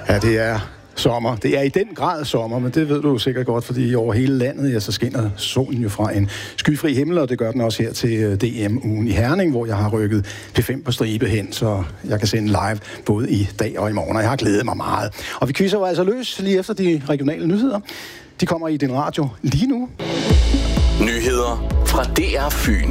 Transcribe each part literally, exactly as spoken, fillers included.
Ja, det er sommer. Det er i den grad sommer, men det ved du sikkert godt, fordi over hele landet, ja, så skinner solen jo fra en skyfri himmel, og det gør den også her til D M-ugen i Herning, hvor jeg har rykket P fem på stribe hen, så jeg kan sende live både i dag og i morgen, og jeg har glædet mig meget. Og vi quizzer jo altså løs lige efter de regionale nyheder. De kommer i din radio lige nu. Nyheder fra D R Fyn.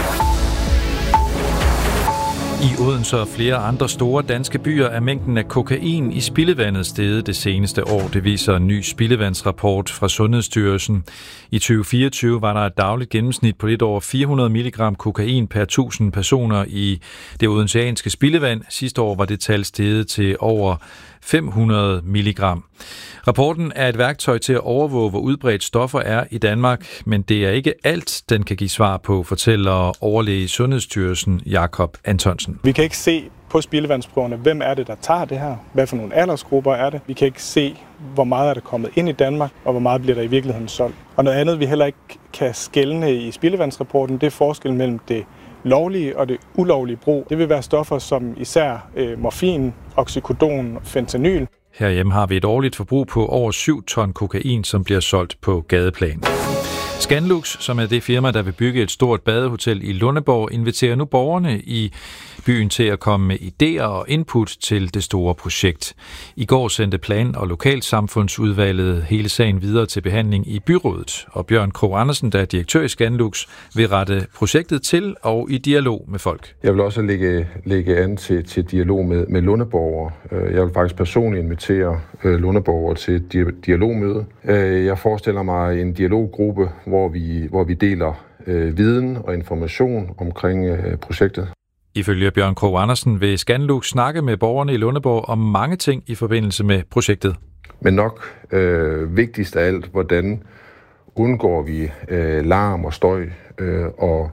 I Odense og flere andre store danske byer er mængden af kokain i spildevandet steget det seneste år. Det viser en ny spildevandsrapport fra Sundhedsstyrelsen. I tyve fireogtyve var der et dagligt gennemsnit på lidt over fire hundrede milligram kokain per tusind personer i det odenseanske spildevand. Sidste år var det tal steget til over fem hundrede milligram. Rapporten er et værktøj til at overvåge, hvor udbredt stoffer er i Danmark, men det er ikke alt, den kan give svar på, fortæller overlæge i Sundhedsstyrelsen Jakob Antonsen. Vi kan ikke se på spildevandsprøverne, hvem er det, der tager det her? Hvad for nogle aldersgrupper er det? Vi kan ikke se, hvor meget er der kommet ind i Danmark, og hvor meget bliver der i virkeligheden solgt. Og noget andet, vi heller ikke kan skelne i spildevandsrapporten, det er forskellen mellem det lovlige og det ulovlige brug. Det vil være stoffer som især øh, morfin, oxycodon og fentanyl. Herhjemme har vi et årligt forbrug på over syv ton kokain, som bliver solgt på gadeplan. Scanlux, som er det firma, der vil bygge et stort badehotel i Lundeborg, inviterer nu borgerne i byen til at komme med idéer og input til det store projekt. I går sendte Plan- og Lokalsamfundsudvalget hele sagen videre til behandling i byrådet, og Bjørn Krog Andersen, der er direktør i Scanlux, vil rette projektet til og i dialog med folk. Jeg vil også lægge, lægge an til, til dialog med, med lundeborgere. Jeg vil faktisk personligt invitere lundeborgere til et dialogmøde. Jeg forestiller mig en dialoggruppe, hvor vi, hvor vi deler øh, viden og information omkring øh, projektet. Ifølge Bjørn Krog Andersen vil Scanlux snakke med borgerne i Lundeborg om mange ting i forbindelse med projektet. Men nok øh, vigtigst af alt, hvordan undgår vi øh, larm og støj øh, og,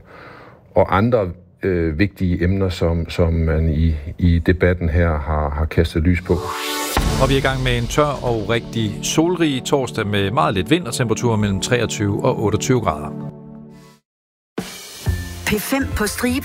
og andre øh, vigtige emner, som, som man i, i debatten her har, har kastet lys på. Og vi er i gang med en tør og rigtig solrig torsdag med meget lidt vind og temperaturer mellem treogtyve og otteogtyve grader. P fem på stribe